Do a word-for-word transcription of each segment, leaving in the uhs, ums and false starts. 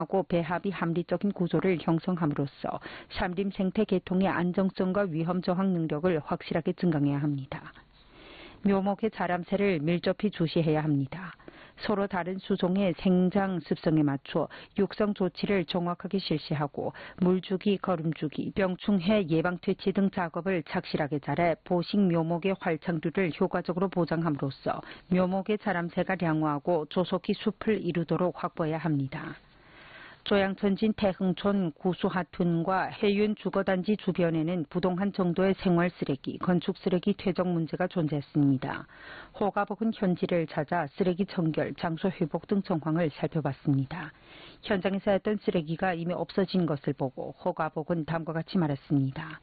하고 배합이 합리적인 구조를 형성함으로써 산림 생태 계통의 안정성과 위험 저항 능력을 확실하게 증강해야 합니다. 묘목의 자람세를 밀접히 주시해야 합니다. 서로 다른 수종의 생장 습성에 맞춰 육성 조치를 정확하게 실시하고 물주기, 거름주기, 병충해 예방 퇴치 등 작업을 착실하게 잘해 보식 묘목의 활착률을 효과적으로 보장함으로써 묘목의 자람세가 양호하고 조속히 숲을 이루도록 확보해야 합니다. 조양천진 태흥촌 구수하튼과 해윤 주거단지 주변에는 부동한 정도의 생활 쓰레기, 건축 쓰레기 퇴적 문제가 존재했습니다. 호가복은 현지를 찾아 쓰레기 청결, 장소 회복 등 정황을 살펴봤습니다. 현장에 쌓였던 쓰레기가 이미 없어진 것을 보고 호가복은 다음과 같이 말했습니다.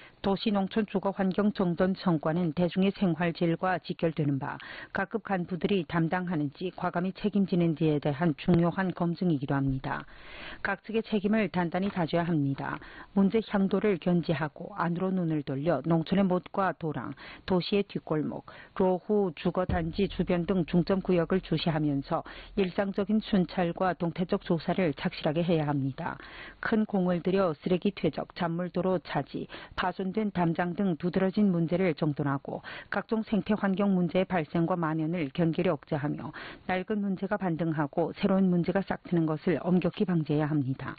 도시농촌주거환경정돈청과는 대중의 생활질과 직결되는 바 각급 간부들이 담당하는지 과감히 책임지는지에 대한 중요한 검증이기도 합니다. 각 측의 책임을 단단히 다져야 합니다. 문제 향도를 견지하고 안으로 눈을 돌려 농촌의 못과 도랑, 도시의 뒷골목, 로후, 주거단지 주변 등 중점구역을 주시하면서 일상적인 순찰과 동태적 조사를 착실하게 해야 합니다. 큰 공을 들여 쓰레기 퇴적, 잔물도로 차지, 파손 된 담장 등 두드러진 문제를 정돈하고 각종 생태환경 문제의 발생과 만연을 견결히 억제하며 낡은 문제가 반등하고 새로운 문제가 싹트는 것을 엄격히 방지해야 합니다.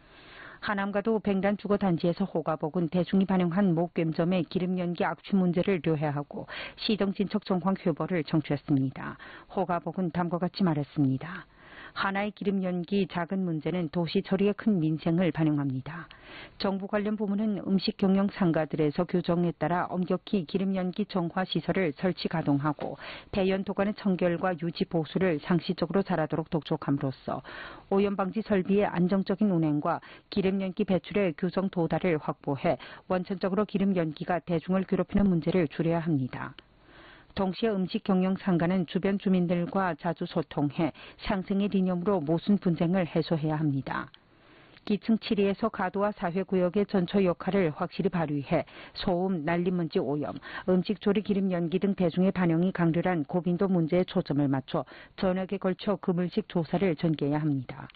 하남가도 백란 주거단지에서 호가복은 대중이 반영한 목괴점의 기름연기 악취 문제를 료해하고 시정진척 정황 효보를 청취했습니다. 호가복은 다음과 같이 말했습니다. 하나의 기름 연기 작은 문제는 도시 처리의 큰 민생을 반영합니다. 정부 관련 부문은 음식 경영 상가들에서 규정에 따라 엄격히 기름 연기 정화 시설을 설치 가동하고 배연 도관의 청결과 유지 보수를 상시적으로 잘하도록 독촉함으로써 오염 방지 설비의 안정적인 운행과 기름 연기 배출의 규정 도달을 확보해 원천적으로 기름 연기가 대중을 괴롭히는 문제를 줄여야 합니다. 동시에 음식 경영 상가는 주변 주민들과 자주 소통해 상생의 이념으로 모순 분쟁을 해소해야 합니다. 기층 칠 위에서 가도와 사회구역의 전처 역할을 확실히 발휘해 소음, 난리먼지 오염, 음식 조리 기름 연기 등 대중의 반영이 강렬한 고빈도 문제에 초점을 맞춰 전역에 걸쳐 그물식 조사를 전개해야 합니다.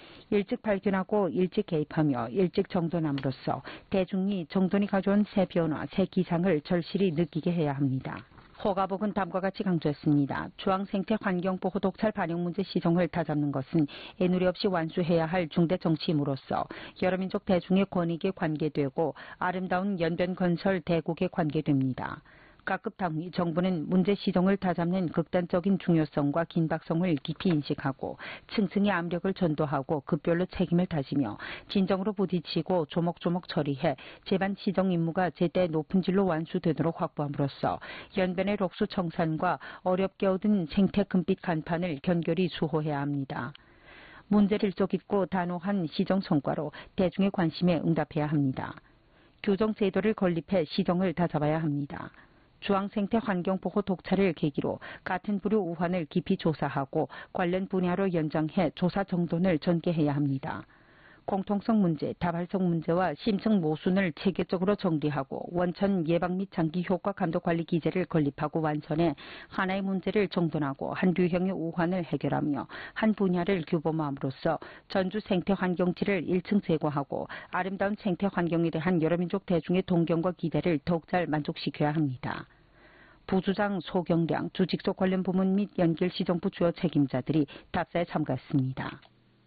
일찍 발견하고 일찍 개입하며 일찍 정돈함으로써 대중이 정돈이 가져온 새 변화, 새 기상을 절실히 느끼게 해야 합니다. 호가복은 다음과 같이 강조했습니다. 주황생태환경보호 독찰 반영 문제 시정을 다잡는 것은 애누리 없이 완수해야 할 중대 정치임으로써 여러 민족 대중의 권익에 관계되고 아름다운 연변 건설 대국에 관계됩니다. 각급 당위, 정부는 문제 시정을 다잡는 극단적인 중요성과 긴박성을 깊이 인식하고 층층이 압력을 전도하고 급별로 책임을 다지며 진정으로 부딪히고 조목조목 처리해 제반 시정 임무가 제때 높은 질로 완수되도록 확보함으로써 연변의 록수 청산과 어렵게 얻은 생태 금빛 간판을 견결히 수호해야 합니다. 문제를 쫓깃고 단호한 시정 성과로 대중의 관심에 응답해야 합니다. 규정 제도를 건립해 시정을 다잡아야 합니다. 주황생태 환경보호 독찰을 계기로 같은 부류 우환을 깊이 조사하고 관련 분야로 연장해 조사 정돈을 전개해야 합니다. 공통성 문제, 다발성 문제와 심층 모순을 체계적으로 정리하고 원천 예방 및 장기 효과 감독 관리 기제를 건립하고 완선해 하나의 문제를 정돈하고 한 류형의 우환을 해결하며 한 분야를 규범함으로써 전주 생태 환경지를 일 층 제고하고 아름다운 생태 환경에 대한 여러 민족 대중의 동경과 기대를 더욱 잘 만족시켜야 합니다. 부주장 소경량, 주직속 관련 부문 및 연결시정부 주요 책임자들이 답사에 참가했습니다.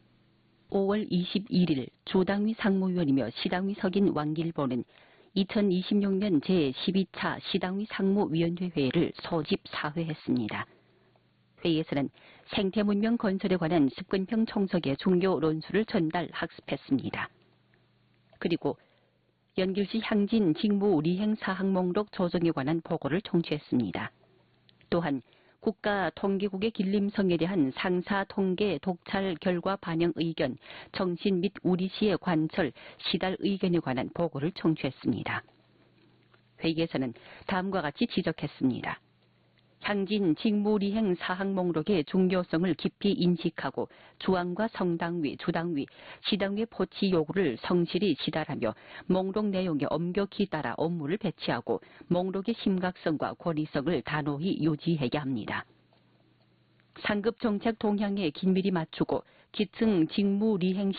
오월 이십일일 주당위 상무위원이며 시당위 석인 왕길보는 이천이십육 년 제십이 차 시당위 상무위원회 회의를 소집 사회했습니다. 회의에서는 생태문명 건설에 관한 습근평 청석의 중요 논술을 전달 학습했습니다. 그리고 연길시 향진 직무 리행 사항 목록 조정에 관한 보고를 청취했습니다. 또한 국가통계국의 길림성에 대한 상사 통계 독찰 결과 반영 의견, 정신 및 우리시의 관철, 시달 의견에 관한 보고를 청취했습니다. 회의에서는 다음과 같이 지적했습니다. 향진 직무리행 사항 목록의 중요성을 깊이 인식하고 주왕과 성당위, 주당위, 시당위 포치 요구를 성실히 지달하며 목록 내용에 엄격히 따라 업무를 배치하고 목록의 심각성과 권위성을 단호히 유지해야 합니다. 상급 정책 동향에 긴밀히 맞추고 기층 직무리행